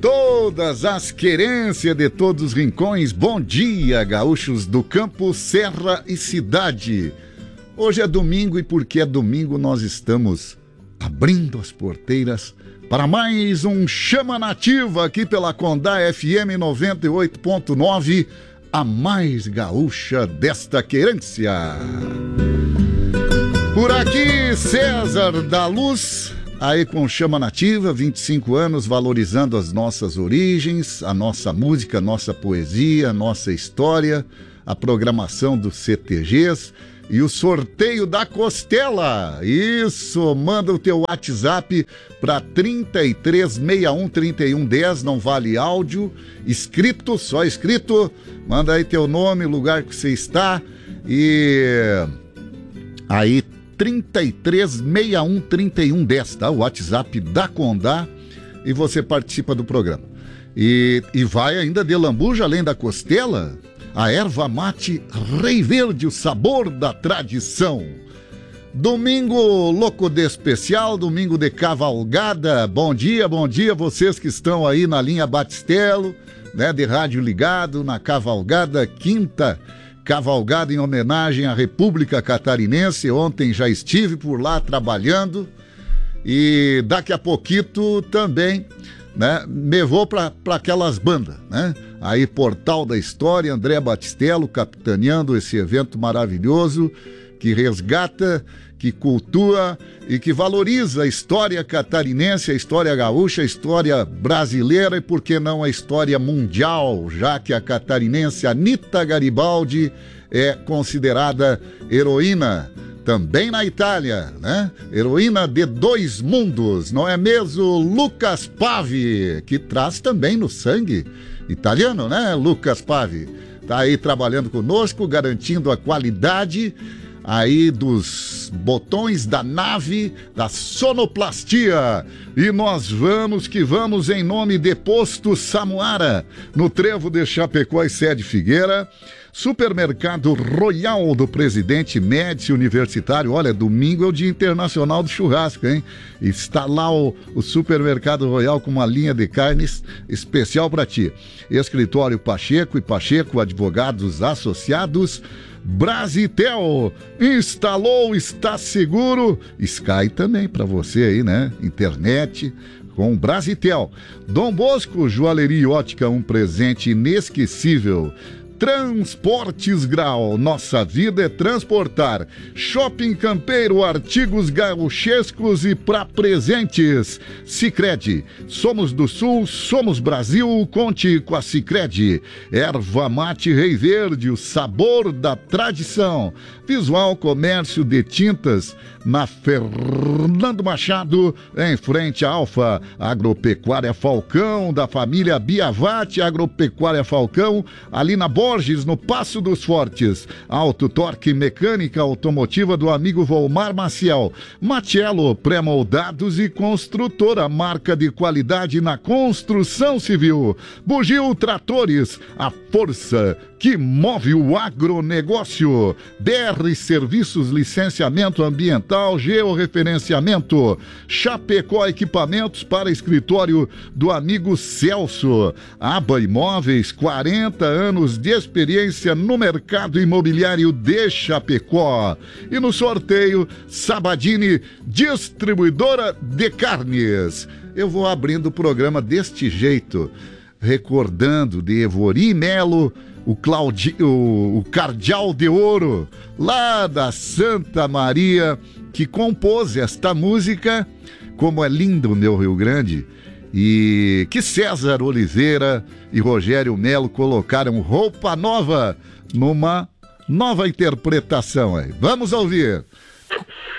todas as querências de todos os rincões. Bom dia, gaúchos do campo, serra e cidade. Hoje é domingo e porque é domingo nós estamos abrindo as porteiras para mais um Chama Nativa aqui pela Condá FM 98.9, a mais gaúcha desta querência. Por aqui, César da Luz, aí com Chama Nativa, 25 anos, valorizando as nossas origens, a nossa música, a nossa poesia, a nossa história, a programação dos CTGs e o sorteio da costela. Isso, manda o teu WhatsApp para 33613110, não vale áudio, escrito, só escrito, manda aí teu nome, lugar que você está e aí 33613110, tá? O WhatsApp da Condá e você participa do programa. E vai ainda de lambuja, além da costela, a erva mate Rei Verde, o sabor da tradição. Domingo louco de especial, domingo de cavalgada. Bom dia vocês que estão aí na linha Batistelo, né, de rádio ligado, na cavalgada, quinta cavalgada em homenagem à República Catarinense. Ontem já estive por lá trabalhando e daqui a pouquinho também, né, me vou para aquelas bandas, né? Aí Portal da História, André Batistelo capitaneando esse evento maravilhoso que resgata, que cultua e que valoriza a história catarinense, a história gaúcha, a história brasileira e, por que não, a história mundial, já que a catarinense Anita Garibaldi é considerada heroína também na Itália, né? Heroína de dois mundos, não é mesmo? Lucas Pavi, que traz também no sangue italiano, né? Lucas Pavi tá aí trabalhando conosco, garantindo a qualidade aí dos botões da nave, da sonoplastia. E nós vamos que vamos em nome de Posto Samuara, no Trevo de Chapecó e Sede Figueira. Supermercado Royal do Presidente Médici Universitário. Olha, domingo é o Dia Internacional do Churrasco, hein? Está lá o Supermercado Royal com uma linha de carnes especial para ti. Escritório Pacheco e Pacheco Advogados Associados. Brasitel, instalou, está seguro. Sky também para você aí, né? Internet com Brasitel. Dom Bosco, joalheria e ótica, um presente inesquecível. Transportes Grau, nossa vida é transportar. Shopping Campeiro, artigos gauchescos e pra presentes. Sicredi, somos do Sul, somos Brasil, conte com a Sicredi. Erva mate Rei Verde, o sabor da tradição. Visual Comércio de Tintas, na Fernando Machado, em frente à Alfa. Agropecuária Falcão, da família Biavati, Agropecuária Falcão, ali na Borges, no Passo dos Fortes. Auto Torque Mecânica Automotiva do amigo Volmar Maciel. Matiello, pré-moldados e construtora, marca de qualidade na construção civil. Bugio Tratores, a força que move o agronegócio. BR Serviços, licenciamento ambiental, georreferenciamento. Chapecó Equipamentos para escritório do amigo Celso. Aba Imóveis, 40 anos de experiência no mercado imobiliário de Chapecó. E no sorteio, Sabadini, distribuidora de carnes. Eu vou abrindo o programa deste jeito, recordando de Evori Melo, o Cardeal de Ouro, lá da Santa Maria, que compôs esta música. Como é lindo o meu Rio Grande, e que César Oliveira e Rogério Melo colocaram roupa nova numa nova interpretação aí. Vamos ouvir.